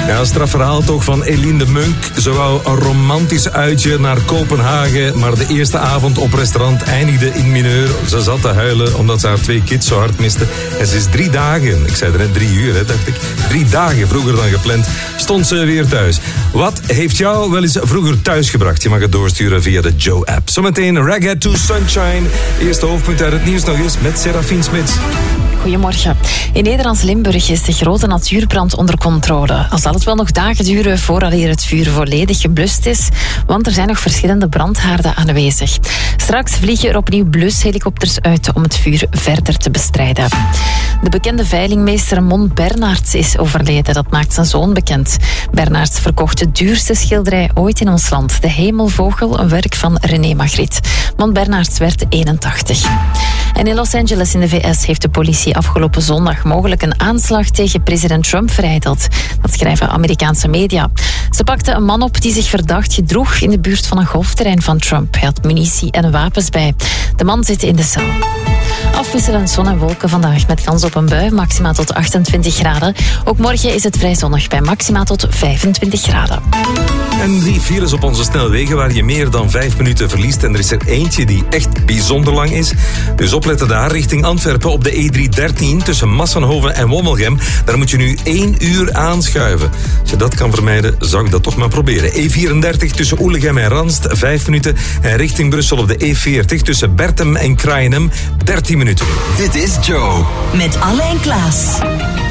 Ja, strafverhaal toch van Eline de Munk. Ze wou een romantisch uitje naar Kopenhagen, maar de eerste avond op restaurant eindigde in mineur. Ze zat te huilen omdat ze haar 2 kids zo hard miste. En ze is 3 dagen, ik zei er net 3 uur, dacht ik, 3 dagen vroeger dan gepland, stond ze weer thuis. Wat heeft jou wel eens vroeger thuis gebracht? Je mag het doorsturen via de Joe-app. Zometeen Reggae to Sunshine. Eerste hoofdpunt uit het nieuws nog eens met Serafien Smits. Goedemorgen. In Nederlands-Limburg is de grote natuurbrand onder controle. Al zal het wel nog dagen duren voordat hier het vuur volledig geblust is, want er zijn nog verschillende brandhaarden aanwezig. Straks vliegen er opnieuw blushelikopters uit om het vuur verder te bestrijden. De bekende veilingmeester Mon Bernards is overleden. Dat maakt zijn zoon bekend. Bernards verkocht de duurste schilderij ooit in ons land. De Hemelvogel, een werk van René Magritte. Mon Bernards werd 81. En in Los Angeles in de VS heeft de politie afgelopen zondag mogelijk een aanslag tegen president Trump verijdeld. Dat schrijven Amerikaanse media. Ze pakten een man op die zich verdacht gedroeg in de buurt van een golfterrein van Trump. Hij had munitie en wapens bij. De man zit in de cel. Afwisselend zon en wolken vandaag met kans op een bui, maximaal tot 28 graden. Ook morgen is het vrij zonnig bij maximaal tot 25 graden. En 3 files op onze snelwegen waar je meer dan 5 minuten verliest. En er is er eentje die echt bijzonder lang is. Dus opletten daar, richting Antwerpen op de E313 tussen Massenhoven en Wommelgem. Daar moet je nu 1 uur aanschuiven. Als je dat kan vermijden, zou ik dat toch maar proberen. E34 tussen Oelegem en Ranst, 5 minuten. En richting Brussel op de E40 tussen Bertem en Kraaienhem, 13 minuten. Dit is Joe. Met Alain Klaas.